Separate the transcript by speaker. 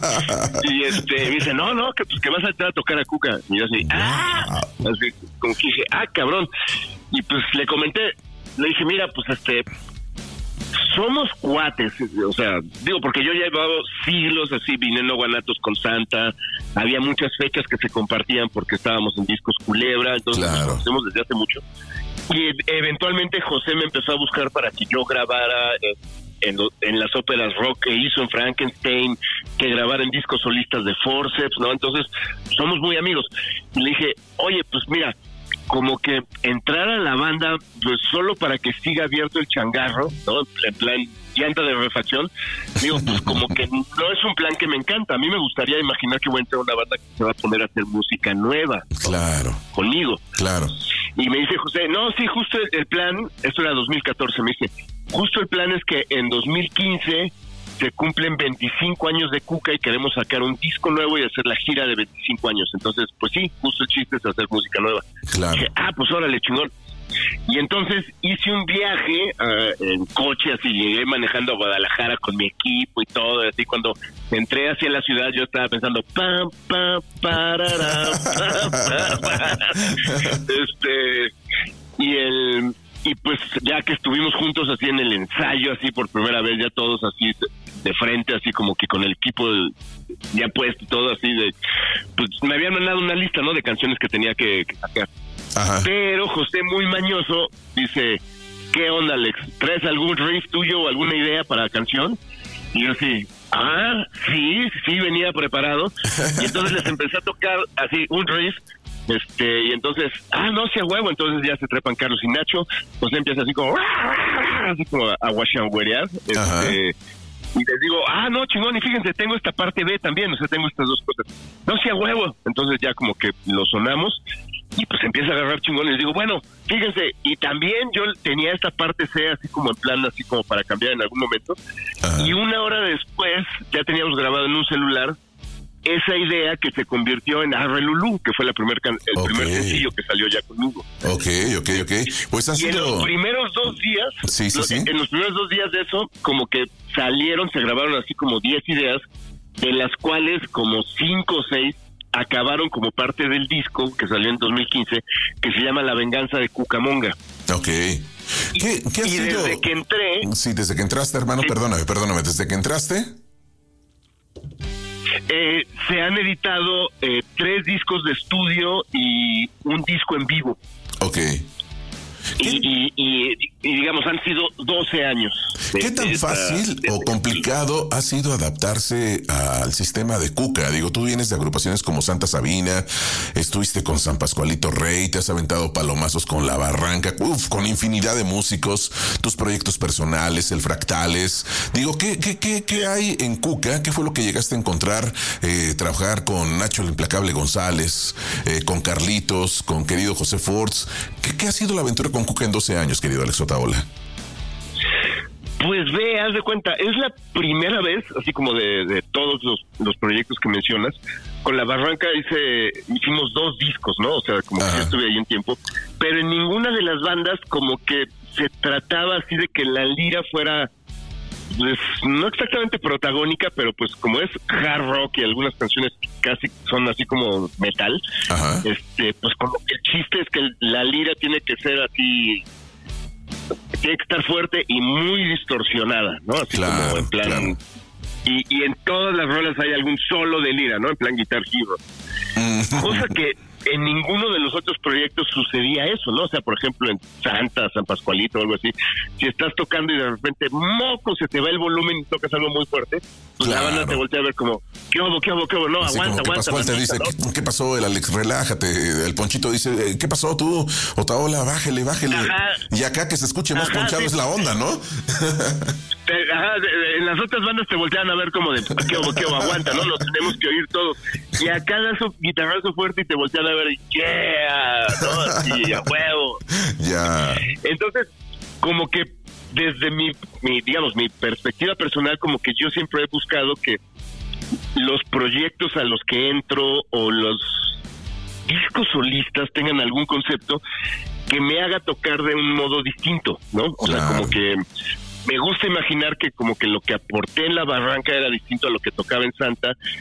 Speaker 1: Y me dice, no, que vas a entrar a tocar a Cuca. Y yo así, así como que dije, cabrón. Y pues le comenté, le dije, mira, pues somos cuates, o sea, digo, porque yo ya he llevado siglos así viniendo a Guanatos con Santa, había muchas fechas que se compartían porque estábamos en Discos Culebra, entonces nos conocemos desde hace mucho. Y eventualmente José me empezó a buscar para que yo grabara en las óperas rock que hizo en Frankenstein, que grabara en discos solistas de Forceps, ¿no? Entonces, somos muy amigos. Y le dije, oye, pues mira, como que entrar a la banda pues solo para que siga abierto el changarro, ¿no? En plan llanta de refacción, digo, pues como que no es un plan que me encanta. A mí me gustaría imaginar que voy a entrar a una banda que se va a poner a hacer música nueva.
Speaker 2: Claro.
Speaker 1: Conmigo.
Speaker 2: Claro.
Speaker 1: Y me dice José, no, sí, justo el plan, esto era 2014, me dice, justo el plan es que en 2015 se cumplen 25 años de Cuca y queremos sacar un disco nuevo y hacer la gira de 25 años. Entonces, pues sí, justo el chiste es hacer música nueva.
Speaker 2: Claro.
Speaker 1: Dije, pues órale, chingón. Y entonces hice un viaje en coche, así llegué manejando a Guadalajara con mi equipo y todo, así cuando entré hacia la ciudad yo estaba pensando pam, pam, parará, pam, pam, pam. Y pues ya que estuvimos juntos así en el ensayo, así por primera vez, ya todos así de frente, así como que con el equipo ya puesto, todo así pues me habían mandado una lista, ¿no? De canciones que tenía que sacar. Ajá. Pero José, muy mañoso, dice, ¿qué onda, Alex? ¿Traes algún riff tuyo o alguna idea para la canción? Y yo así, sí, venía preparado. Y entonces les empecé a tocar así un riff. Y entonces, no sea huevo, entonces ya se trepan Carlos y Nacho, pues empieza así como a guachanguerear, y les digo, no, chingón, y fíjense, tengo esta parte B también, o sea, tengo estas dos cosas, no sea huevo, entonces ya como que lo sonamos, y pues empieza a agarrar chingón, y les digo, bueno, fíjense, y también yo tenía esta parte C, así como en plan, así como para cambiar en algún momento, y una hora después, ya teníamos grabado en un celular, esa idea que se convirtió en Arre Lulú, que fue el primer sencillo que salió ya conmigo.
Speaker 2: Ok. Pues ha sido...
Speaker 1: en los primeros 2 días, en los primeros 2 días de eso, como que se grabaron así como 10 ideas, de las cuales como 5 o 6 acabaron como parte del disco que salió en 2015, que se llama La Venganza de Cucamonga.
Speaker 2: Ok. ¿Qué ha sido?
Speaker 1: Desde que entré...
Speaker 2: Sí, desde que entraste, hermano, sí. Perdóname, desde que entraste...
Speaker 1: se han editado 3 discos de estudio y un disco en vivo.
Speaker 2: Ok.
Speaker 1: Y digamos, han sido 12 años.
Speaker 2: ¿Qué tan fácil o complicado ha sido adaptarse al sistema de Cuca? Digo, tú vienes de agrupaciones como Santa Sabina, estuviste con San Pascualito Rey, te has aventado palomazos con La Barranca, con infinidad de músicos, tus proyectos personales, el Fractales. Digo, ¿qué hay en Cuca? ¿Qué fue lo que llegaste a encontrar? Trabajar con Nacho el Implacable González, con Carlitos, con querido José Forts. ¿Qué ha sido la aventura con Cuca en 12 años, querido Alex Otaola?
Speaker 1: Pues haz de cuenta, es la primera vez, así como de todos los proyectos que mencionas, con La Barranca hicimos 2 discos, ¿no? O sea, como que yo estuve ahí un tiempo, pero en ninguna de las bandas como que se trataba así de que la lira fuera, pues, no exactamente protagónica, pero pues como es hard rock y algunas canciones casi son así como metal, pues como que el chiste es que la lira tiene que ser así, tiene que estar fuerte y muy distorsionada, ¿no? Así como en plan... Claro. Y en todas las rolas hay algún solo de lira, ¿no? En plan Guitar Hero. Cosa que en ninguno de los otros proyectos sucedía eso, ¿no? O sea, por ejemplo, en Santa, San Pascualito o algo así, si estás tocando y de repente, moco, se te va el volumen y tocas algo muy fuerte, pues la banda te voltea a ver como, ¿qué hubo? No,
Speaker 2: así
Speaker 1: aguanta.
Speaker 2: Pascual te dice, ¿no? ¿Qué pasó? El Alex, relájate. El Ponchito dice, ¿qué pasó tú? Otaola, bájele. Ajá. Y acá que se escuche más ponchado es la onda, ¿no?
Speaker 1: En las otras bandas te voltean a ver como de, ¿qué hubo? Aguanta, ¿no? Lo tenemos que oír todos. Y acá das un guitarrazo fuerte y te voltean a ver, ¡yeah! ¿No? Así, a huevo.
Speaker 2: Ya.
Speaker 1: Entonces, como que desde mi perspectiva personal, como que yo siempre he buscado que los proyectos a los que entro o los discos solistas tengan algún concepto que me haga tocar de un modo distinto, ¿no? O sea, como que me gusta imaginar que como que lo que aporté en la Barranca era distinto a lo que tocaba en Santa,